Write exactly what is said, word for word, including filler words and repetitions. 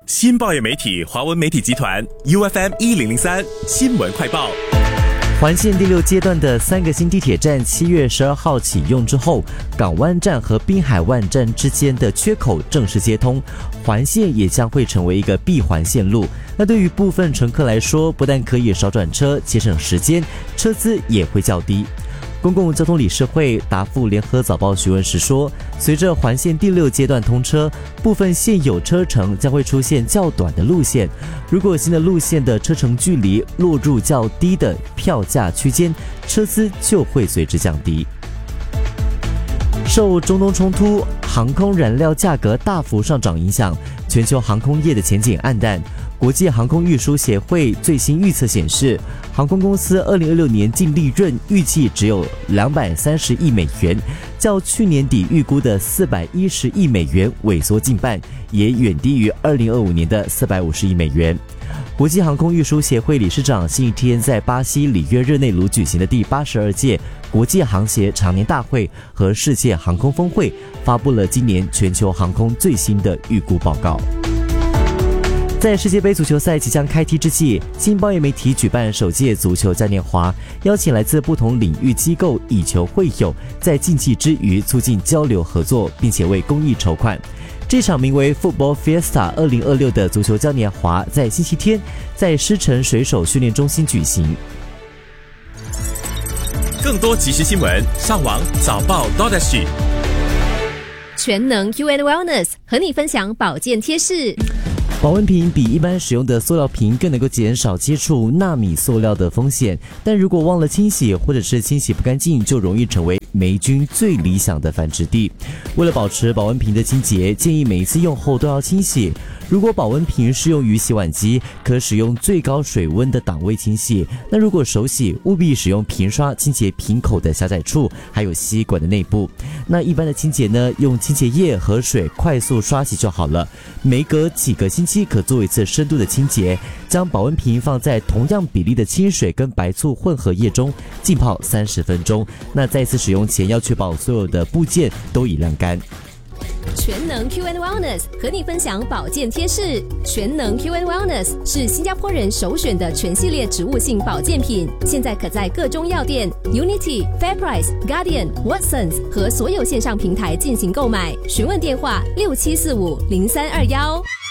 新报业媒体华文媒体集团 U F M 一零零三新闻快报。 环线第六阶段的三个新地铁站七月十二号启用之后，港湾站和滨海湾站之间的缺口正式接通，环线也将会成为一个闭环线路。那对于部分乘客来说，不但可以少转车节省时间，车资也会较低。公共交通理事会答复联合早报询问时说，随着环线第六阶段通车，部分现有车程将会出现较短的路线，如果新的路线的车程距离落入较低的票价区间，车资就会随之降低。受中东冲突、航空燃料价格大幅上涨影响，全球航空业的前景黯淡。国际航空运输协会最新预测显示，航空公司二零二六年净利润预计只有两百三十亿美元，较去年底预估的四百一十亿美元萎缩近半，也远低于二零二五年的四百五十亿美元。国际航空运输协会理事长星期天在巴西里约热内卢举行的第八十二届国际航协常年大会和世界航空峰会，发布了今年全球航空最新的预估报告。在世界杯足球赛即将开踢之际，新报业媒体举办首届足球嘉年华，邀请来自不同领域机构以球会友，在竞技之余促进交流合作，并且为公益筹款。这场名为 Football Fiesta 二零二六的足球嘉年华在星期天在狮城水手训练中心举行。 更多即时新闻，上网早报 .sg。 全能 Q and Wellness 和你分享保健贴士。 保温瓶比一般使用的塑料瓶更能够减少接触纳米塑料的风险，但如果忘了清洗或者是清洗不干净，就容易成为霉菌最理想的繁殖地。为了保持保温瓶的清洁，建议每一次用后都要清洗。如果保温瓶适用于洗碗机，可使用最高水温的档位清洗。那如果手洗，务必使用瓶刷清洁瓶口的狭窄处，还有吸管的内部。那一般的清洁呢，用清洁液和水快速刷洗就好了。每隔几个星期可做一次深度的清洁，将保温瓶放在同样比例的清水跟白醋混合液中浸泡三十分钟。那再次使用前要确保所有的部件都已晾干。 全能 Q and Wellness 和你分享保健贴士。全能 Q and Wellness 是新加坡人首选的全系列植物性保健品，现在可在各中药店、Unity、FairPrice、Guardian、Watsons 和所有线上平台进行购买。询问电话六七四五零三二幺。